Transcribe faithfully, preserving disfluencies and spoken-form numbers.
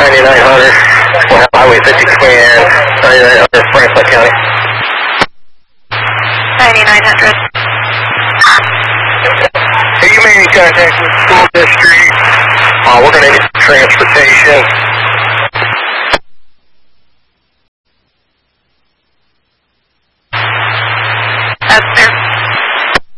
ninety-nine hundred, Highway fifty between ninety-nine hundred, Franklin County. ninety-nine hundred. Hey, you made any contact with the school district? Uh, we're going to need transportation. That's their